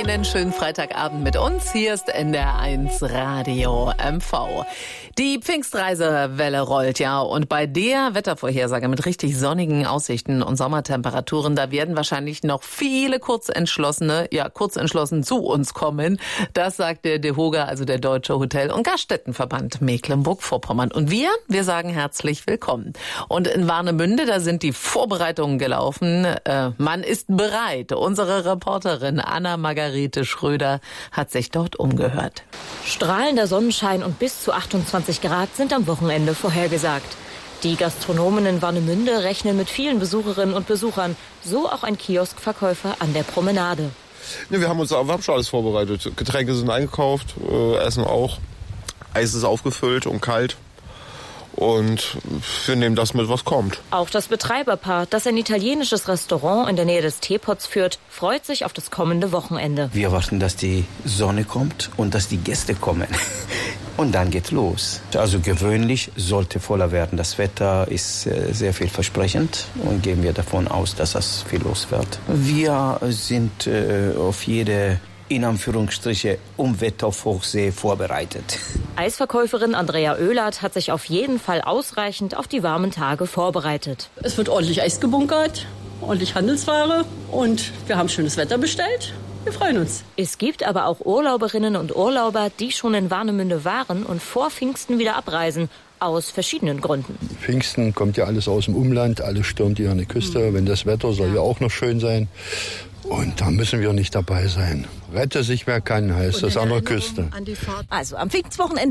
Einen schönen Freitagabend mit uns. Hier ist NDR1 Radio MV. Die Pfingstreisewelle rollt ja und bei der Wettervorhersage mit richtig sonnigen Aussichten und Sommertemperaturen, da werden wahrscheinlich noch viele kurzentschlossen zu uns kommen. Das sagt der DEHOGA, also der Deutsche Hotel- und Gaststättenverband Mecklenburg-Vorpommern. Und wir sagen herzlich willkommen. Und in Warnemünde, da sind die Vorbereitungen gelaufen. Man ist bereit. Unsere Reporterin Anna-Margarete Schröder hat sich dort umgehört. Strahlender Sonnenschein und bis zu 28 Grad sind am Wochenende vorhergesagt. Die Gastronomen in Warnemünde rechnen mit vielen Besucherinnen und Besuchern, so auch ein Kioskverkäufer an der Promenade. Ja, wir haben schon alles vorbereitet. Getränke sind eingekauft, Essen auch. Eis ist aufgefüllt und kalt. Und wir nehmen das mit, was kommt. Auch das Betreiberpaar, das ein italienisches Restaurant in der Nähe des Teepots führt, freut sich auf das kommende Wochenende. Wir warten, dass die Sonne kommt und dass die Gäste kommen. Und dann geht's los. Also gewöhnlich sollte voller werden. Das Wetter ist sehr vielversprechend und gehen wir davon aus, dass das viel los wird. Wir sind auf jede, in Anführungsstriche, Unwetterhochsee vorbereitet. Eisverkäuferin Andrea Oehlert hat sich auf jeden Fall ausreichend auf die warmen Tage vorbereitet. Es wird ordentlich Eis gebunkert, ordentlich Handelsware und wir haben schönes Wetter bestellt. Wir freuen uns. Es gibt aber auch Urlauberinnen und Urlauber, die schon in Warnemünde waren und vor Pfingsten wieder abreisen. Aus verschiedenen Gründen. Pfingsten kommt ja alles aus dem Umland, alles stürmt hier an die Küste. Wenn das Wetter soll ja auch noch schön sein. Und da müssen wir nicht dabei sein. Rette sich wer kann, heißt das an der Küste. Also am Pfingstwochenende